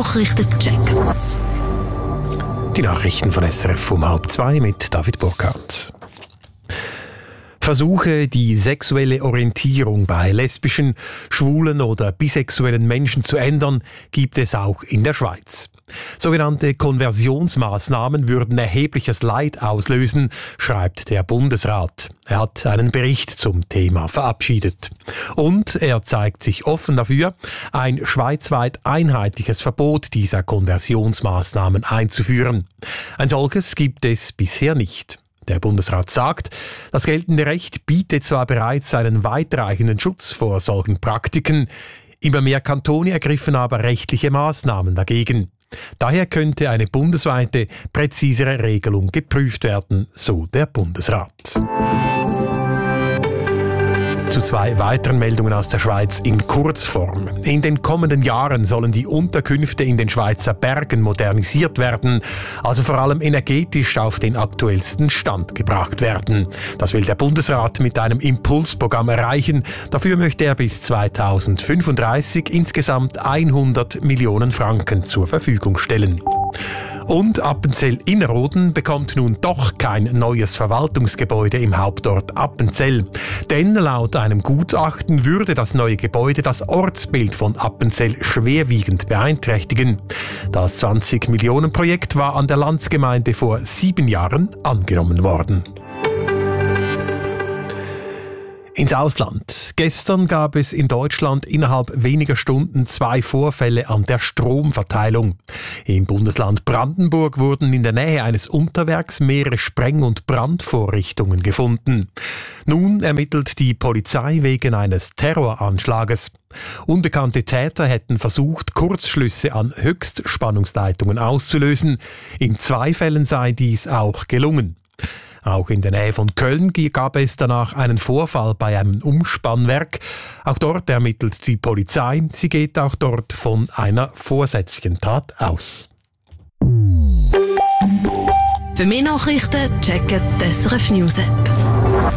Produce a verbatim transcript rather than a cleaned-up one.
Nachrichtencheck. Die Nachrichten von S R F um halb zwei mit David Burkhardt. Versuche, die sexuelle Orientierung bei lesbischen, schwulen oder bisexuellen Menschen zu ändern, gibt es auch in der Schweiz. Sogenannte Konversionsmaßnahmen würden erhebliches Leid auslösen, schreibt der Bundesrat. Er hat einen Bericht zum Thema verabschiedet. Und er zeigt sich offen dafür, ein schweizweit einheitliches Verbot dieser Konversionsmaßnahmen einzuführen. Ein solches gibt es bisher nicht. Der Bundesrat sagt, das geltende Recht bietet zwar bereits einen weitreichenden Schutz vor solchen Praktiken, immer mehr Kantone ergriffen aber rechtliche Maßnahmen dagegen. Daher könnte eine bundesweite, präzisere Regelung geprüft werden, so der Bundesrat. Zu zwei weiteren Meldungen aus der Schweiz in Kurzform. In den kommenden Jahren sollen die Unterkünfte in den Schweizer Bergen modernisiert werden, also vor allem energetisch auf den aktuellsten Stand gebracht werden. Das will der Bundesrat mit einem Impulsprogramm erreichen. Dafür möchte er bis zweitausendfünfunddreißig insgesamt hundert Millionen Franken zur Verfügung stellen. Und Appenzell-Innerrhoden bekommt nun doch kein neues Verwaltungsgebäude im Hauptort Appenzell. Denn laut einem Gutachten würde das neue Gebäude das Ortsbild von Appenzell schwerwiegend beeinträchtigen. Das zwanzig Millionen Projekt war an der Landsgemeinde vor sieben Jahren angenommen worden. Ins Ausland. Gestern gab es in Deutschland innerhalb weniger Stunden zwei Vorfälle an der Stromverteilung. Im Bundesland Brandenburg wurden in der Nähe eines Unterwerks mehrere Spreng- und Brandvorrichtungen gefunden. Nun ermittelt die Polizei wegen eines Terroranschlages. Unbekannte Täter hätten versucht, Kurzschlüsse an Höchstspannungsleitungen auszulösen. In zwei Fällen sei dies auch gelungen. Auch in der Nähe von Köln gab es danach einen Vorfall bei einem Umspannwerk. Auch dort ermittelt die Polizei. Sie geht auch dort von einer vorsätzlichen Tat aus. Für mehr Nachrichten checken die S R F News App.